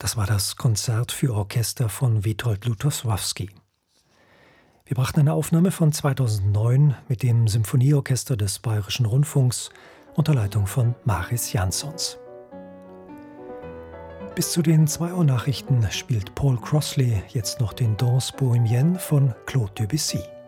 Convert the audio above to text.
Das war das Konzert für Orchester von Witold Lutosławski. Wir brachten eine Aufnahme von 2009 mit dem Symphonieorchester des Bayerischen Rundfunks unter Leitung von Maris Jansons. Bis zu den 2 Uhr Nachrichten spielt Paul Crossley jetzt noch den Danse Bohémienne von Claude Debussy.